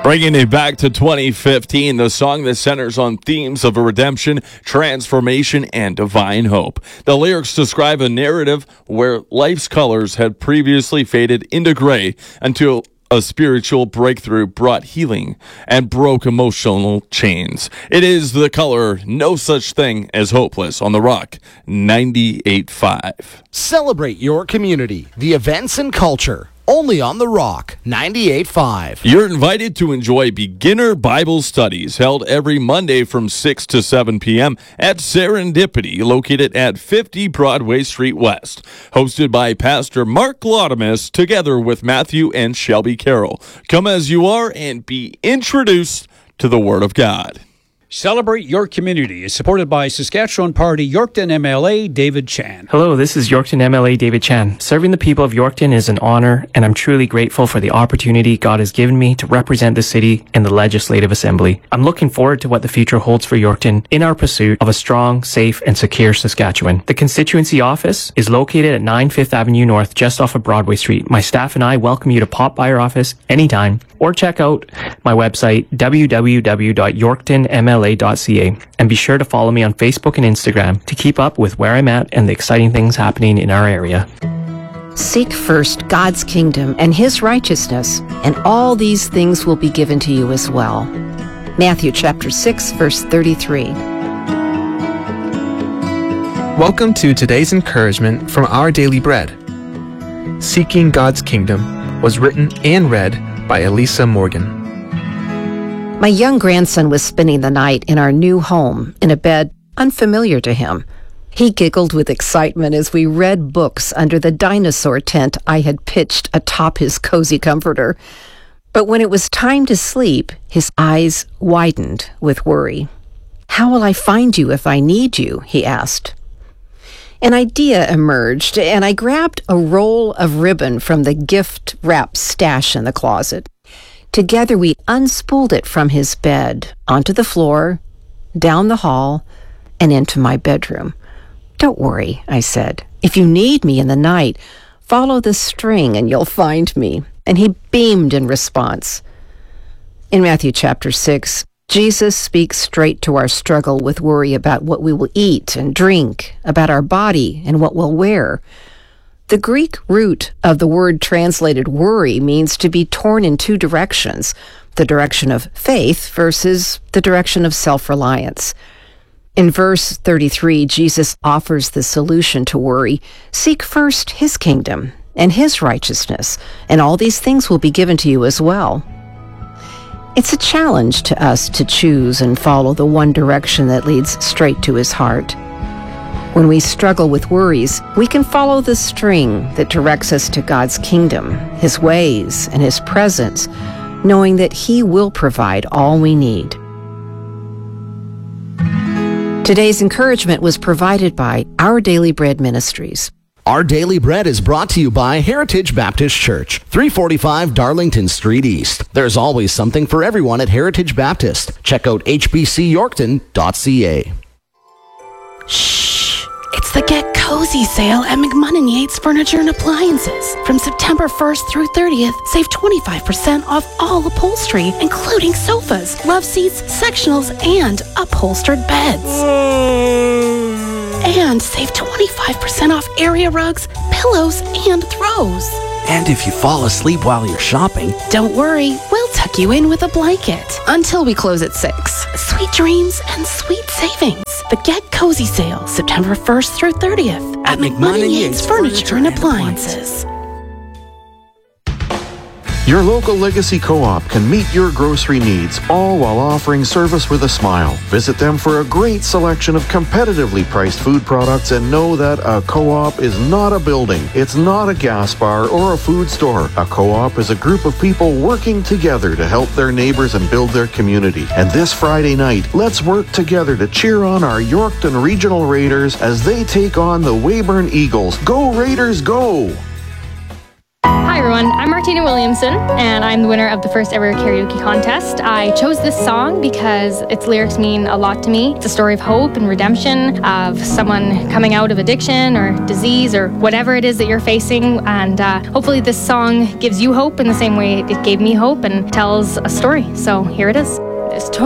Bringing it back to 2015, the song that centers on themes of redemption, transformation, and divine hope. The lyrics describe a narrative where life's colors had previously faded into gray until a spiritual breakthrough brought healing and broke emotional chains. It is the color No Such Thing as Hopeless on The Rock 98.5. Celebrate your community, the events and culture. Only on The Rock 98.5. You're invited to enjoy beginner Bible studies held every Monday from 6 to 7 p.m. at Serendipity, located at 50 Broadway Street West. Hosted by Pastor Mark Laudamus, together with Matthew and Shelby Carroll. Come as you are and be introduced to the Word of God. Celebrate Your Community is supported by Saskatchewan Party Yorkton MLA David Chan. Hello, this is Yorkton MLA David Chan. Serving the people of Yorkton is an honor, and I'm truly grateful for the opportunity God has given me to represent the city in the Legislative Assembly. I'm looking forward to what the future holds for Yorkton in our pursuit of a strong, safe, and secure Saskatchewan. The constituency office is located at 9 5th Avenue North, just off of Broadway Street. My staff and I welcome you to pop by our office anytime, or check out my website, www.yorktonmla.ca, and be sure to follow me on Facebook and Instagram to keep up with where I'm at and the exciting things happening in our area. Seek first God's kingdom and His righteousness, and all these things will be given to you as well. Matthew chapter 6, verse 33. Welcome to today's encouragement from Our Daily Bread. Seeking God's Kingdom was written and read by Elisa Morgan. My young grandson was spending the night in our new home in a bed unfamiliar to him. He giggled with excitement as we read books under the dinosaur tent I had pitched atop his cozy comforter. But when it was time to sleep, his eyes widened with worry. "How will I find you if I need you?" he asked. An idea emerged, and I grabbed a roll of ribbon from the gift-wrap stash in the closet. Together we unspooled it from his bed, onto the floor, down the hall, and into my bedroom. "Don't worry," I said. "If you need me in the night, follow the string and you'll find me." And he beamed in response. In Matthew chapter 6, Jesus speaks straight to our struggle with worry about what we will eat and drink, about our body and what we'll wear. The Greek root of the word translated worry means to be torn in two directions, the direction of faith versus the direction of self-reliance. In verse 33, Jesus offers the solution to worry. Seek first His kingdom and His righteousness, and all these things will be given to you as well. It's a challenge to us to choose and follow the one direction that leads straight to His heart. When we struggle with worries, we can follow the string that directs us to God's kingdom, His ways, and His presence, knowing that He will provide all we need. Today's encouragement was provided by Our Daily Bread Ministries. Our Daily Bread is brought to you by Heritage Baptist Church, 345 Darlington Street East. There's always something for everyone at Heritage Baptist. Check out hbcyorkton.ca. Shh! It's the Get Cozy sale at McMunnin Yates Furniture and Appliances. From September 1st through 30th, save 25% off all upholstery, including sofas, love seats, sectionals, and upholstered beds. And save 25% off area rugs, pillows, and throws. And if you fall asleep while you're shopping, don't worry, we'll tuck you in with a blanket until we close at 6. Sweet dreams and sweet savings. The Get Cozy sale, September 1st through 30th at McMunnin Yates Furniture and Appliances. Your local Legacy Co-op can meet your grocery needs, all while offering service with a smile. Visit them for a great selection of competitively priced food products and know that a co-op is not a building. It's not a gas bar or a food store. A co-op is a group of people working together to help their neighbors and build their community. And this Friday night, let's work together to cheer on our Yorkton Regional Raiders as they take on the Weyburn Eagles. Go Raiders, go! Hi, everyone, I'm Martina Williamson, and I'm the winner of the first ever karaoke contest. I chose this song because its lyrics mean a lot to me. It's a story of hope and redemption, of someone coming out of addiction or disease or whatever it is that you're facing, and hopefully this song gives you hope in the same way it gave me hope and tells a story. So here it is. This